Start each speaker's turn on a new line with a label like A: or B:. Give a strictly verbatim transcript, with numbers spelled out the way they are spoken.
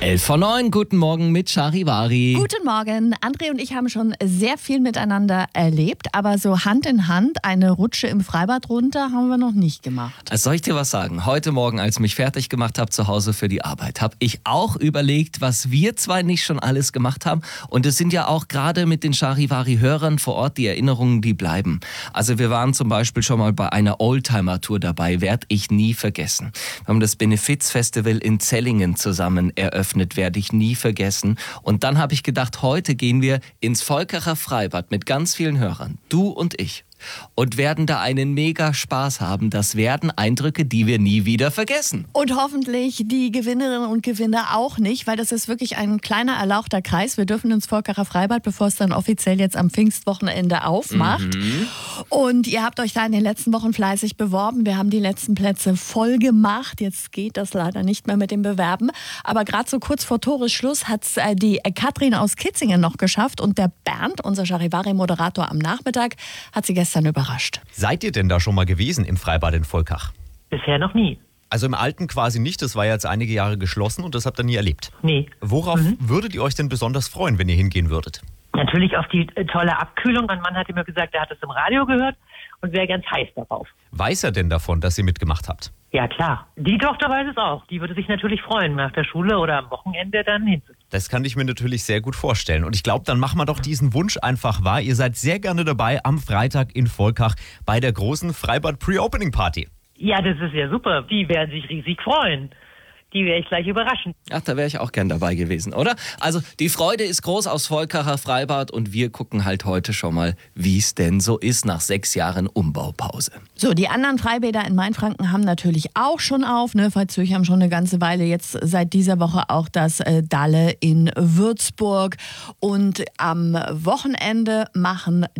A: elf vor neun, guten Morgen mit Charivari.
B: Guten Morgen. André und ich haben schon sehr viel miteinander erlebt, aber so Hand in Hand eine Rutsche im Freibad runter haben wir noch nicht gemacht.
A: Also soll ich dir was sagen? Heute Morgen, als ich mich fertig gemacht habe zu Hause für die Arbeit, habe ich auch überlegt, was wir zwei nicht schon alles gemacht haben. Und es sind ja auch gerade mit den Charivari-Hörern vor Ort die Erinnerungen, die bleiben. Also wir waren zum Beispiel schon mal bei einer Oldtimer-Tour dabei, werde ich nie vergessen. Wir haben das Benefiz-Festival in Zellingen zusammen eröffnet. Werde ich nie vergessen. Und dann habe ich gedacht, heute gehen wir ins Volkacher Freibad mit ganz vielen Hörern, du und ich, und werden da einen mega Spaß haben. Das werden Eindrücke, die wir nie wieder vergessen.
B: Und hoffentlich die Gewinnerinnen und Gewinner auch nicht, weil das ist wirklich ein kleiner erlauchter Kreis. Wir dürfen ins Volkacher Freibad, bevor es dann offiziell jetzt am Pfingstwochenende aufmacht. Mhm. Und ihr habt euch da in den letzten Wochen fleißig beworben. Wir haben die letzten Plätze voll gemacht. Jetzt geht das leider nicht mehr mit dem Bewerben. Aber gerade so kurz vor Toresschluss hat es die Katrin aus Kitzingen noch geschafft. Und der Bernd, unser Charivari-Moderator am Nachmittag, hat sie gestern dann überrascht.
C: Seid ihr denn da schon mal gewesen im Freibad in Volkach?
D: Bisher noch nie.
C: Also im Alten quasi nicht, das war ja jetzt einige Jahre geschlossen und das habt ihr nie erlebt.
D: Nee.
C: Worauf
D: Mhm.
C: würdet ihr euch denn besonders freuen, wenn ihr hingehen würdet?
D: Natürlich auf die äh, tolle Abkühlung. Mein Mann hat immer gesagt, er hat es im Radio gehört und wäre ganz heiß darauf.
C: Weiß er denn davon, dass ihr mitgemacht habt?
D: Ja, klar. Die Tochter weiß es auch. Die würde sich natürlich freuen, nach der Schule oder am Wochenende dann hinzugehen.
C: Das kann ich mir natürlich sehr gut vorstellen. Und ich glaube, dann machen wir doch diesen Wunsch einfach wahr. Ihr seid sehr gerne dabei am Freitag in Volkach bei der großen Freibad Pre-Opening Party.
D: Ja, das ist ja super. Die werden sich riesig freuen. Die werde ich gleich überraschen.
A: Ach, da wäre ich auch gern dabei gewesen, oder? Also die Freude ist groß aufs Volkacher Freibad und wir gucken halt heute schon mal, wie es denn so ist nach sechs Jahren Umbaupause.
B: So, die anderen Freibäder in Mainfranken haben natürlich auch schon auf. Ne? Veitshöchheim haben schon eine ganze Weile, jetzt seit dieser Woche auch das äh, Dalle in Würzburg. Und am Wochenende machen